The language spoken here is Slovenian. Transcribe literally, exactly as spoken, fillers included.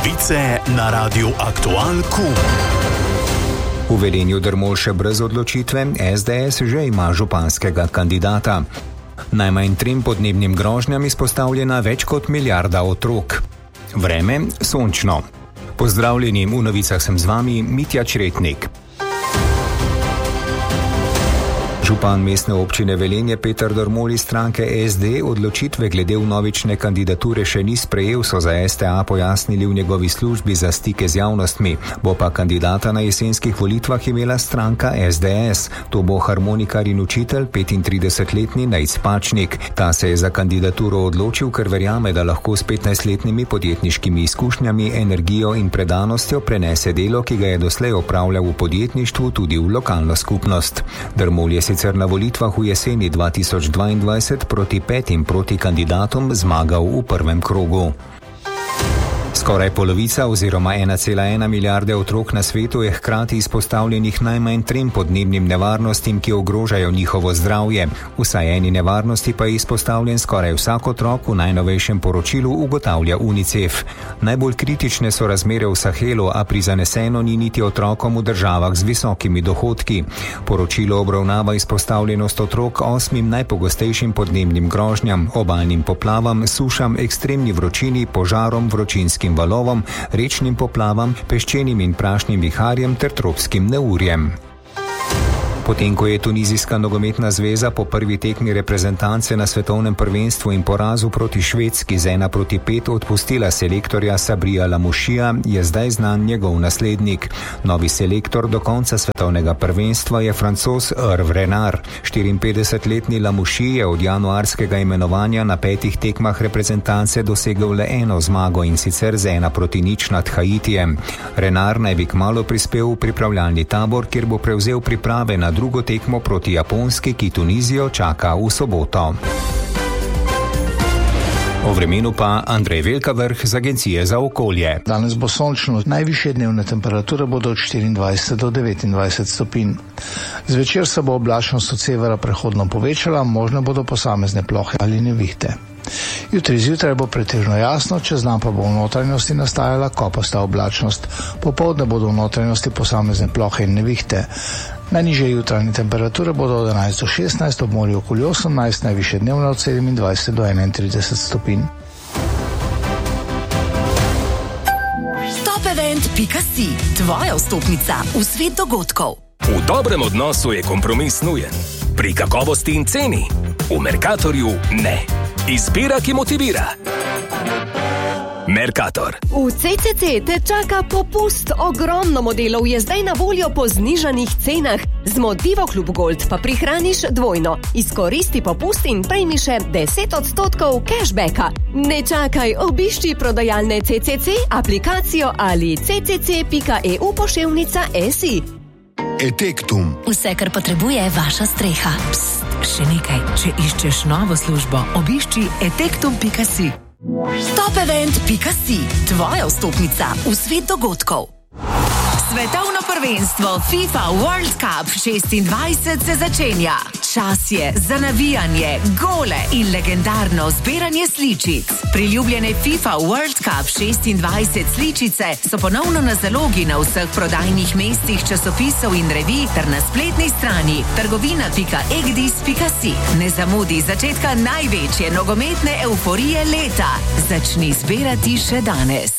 Novice na Radiu Aktual Kum. V Velenju Dermol brez odločitve, es de es že ima županskega kandidata. Najmanj trem podnebnim grožnjam izpostavljena več kot milijarda otrok. Vreme sončno. Pozdravljeni, v novicah sem z vami Mitja Čretnik. Župan mestne občine Velenje Peter Dermol iz stranke es de odločitve glede vnovične kandidature še ni sprejel, so za es te a pojasnili v njegovi službi za stike z javnostmi. Bo pa kandidata na jesenskih volitvah imela stranka es de es. To bo harmonikar in učitelj petintridesetletni Nejc Pačnik. Ta se je za kandidaturo odločil, ker verjame, da lahko s petnajstletnimi podjetniškimi izkušnjami, energijo in predanostjo prenese delo, ki ga je doslej opravljal v podjetništvu, tudi v lokalno skupnost. Dermol je sicer na volitvah v jeseni dva tisoč dvaindvajset proti petim proti kandidatom zmagal v prvem krogu. Skoraj polovica oziroma ena cela ena milijarde otrok na svetu je hkrati izpostavljenih najmanj trem podnebnim nevarnostim, ki ogrožajo njihovo zdravje. Vsaj eni nevarnosti pa je izpostavljen skoraj vsak otrok, v najnovejšem poročilu ugotavlja UNICEF. Najbolj kritične so razmere v Sahelu, a prizaneseno ni niti otrokom v državah z visokimi dohodki. Poročilo obravnava izpostavljenost otrok osmim najpogostejšim podnebnim grožnjam, obalnim poplavam, sušam, ekstremni vročini, požarom, vročinskim valovom, rečnim poplavam, peščenim in prašnim viharjem ter tropskim neurjem. Potem, ko je Tunizijska nogometna zveza po prvi tekmi reprezentance na svetovnem prvenstvu in porazu proti Švedski z ena proti pet odpustila selektorja Sabrija Lamouchija, je zdaj znan njegov naslednik. Novi selektor do konca svetovnega prvenstva je Francoz Hervé Renard. štiriinpetdesetletni Lamouchi je od januarskega imenovanja na petih tekmah reprezentance dosegel le eno zmago, in sicer z ena proti nič nad Haitijem. Renard naj bi kmalu prispel v pripravljalni tabor, kjer bo prevzel priprave na drugo tekmo proti Japonski, ki Tunizijo čaka v soboto. O vremenu pa Andrej Velkavrh z Agencije za okolje. Danes bo sončno, najvišje dnevne temperature bodo od štiriindvajset do devetindvajset stopinj. Zvečer se bo oblačnost od severa prehodno povečala, možne bodo posamezne plohe ali nevihte. Jutri zjutraj bo pretežno jasno, čez dan pa bo v notranjosti nastajala kopasta oblačnost. Popoldne bodo v notranjosti posamezne plohe in nevihte. Najnižje jutranje temperature bodo od enajst do šestnajst, ob morju okoli osemnajst, najvišje dnevne od sedemindvajset do enaintrideset stopinj. top event pika si, tvoja vstopnica v svet dogodkov. V dobrem odnosu je kompromis nujen. Pri kakovosti in ceni v Mercatorju ne. Izbira, ki motivira. Mercator. V ce ce ce te čaka popust. Ogromno modelov je zdaj na voljo po znižanih cenah. Z Motivo Klub Gold pa prihraniš dvojno. Izkoristi popust in prejmi še deset odstotkov cashbacka. Ne čakaj, obišči prodajalne ce ce ce, aplikacijo ali ce ce ce pika e u poševnica si. Etektum. Vse, kar potrebuje vaša streha. Psst, še nekaj. Če iščeš novo službo, obišči etektum pika si. top event pika si, tvoja vstopnica v svet dogodkov. Svetovno prvenstvo FIFA World Cup šestindvajset se začenja. Čas je za navijanje, gole in legendarno zbiranje sličic. Priljubljene FIFA World Cup šestindvajset sličice so ponovno na zalogi na vseh prodajnih mestih časopisov in revij ter na spletni strani trgovina pika egdis pika si. Ne zamudi začetka največje nogometne evforije leta. Začni zbirati še danes.